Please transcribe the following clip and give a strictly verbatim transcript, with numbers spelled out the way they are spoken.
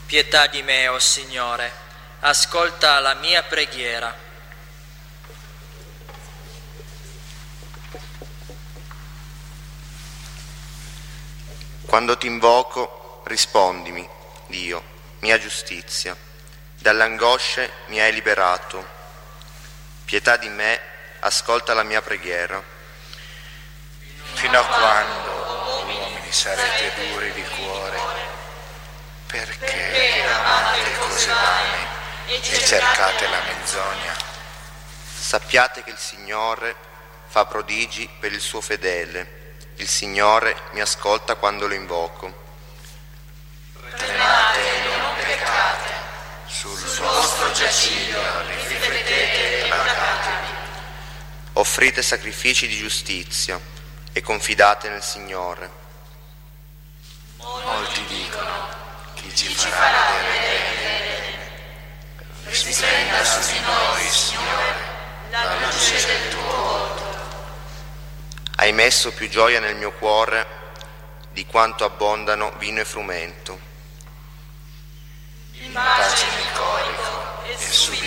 Pietà di me, o Signore, ascolta la mia preghiera. Quando ti invoco, rispondimi, Dio, mia giustizia. Dalle angosce mi hai liberato. Pietà di me, ascolta la mia preghiera. Fino a quando, uomini, sarete duri di cuore? Perché amate cose vane e cercate la menzogna? Sappiate che il Signore fa prodigi per il suo fedele. Il Signore mi ascolta quando lo invoco. Tremate e non peccate. Sul vostro giaciglio riflettete e pagatevi. Offrite sacrifici di giustizia e confidate nel Signore. Molti dicono: chi ci farà vedere? Risplenda su di noi, Signore, la luce del tuo volto. Hai messo più gioia nel mio cuore di quanto abbondano vino e frumento. In pace mi corico e subito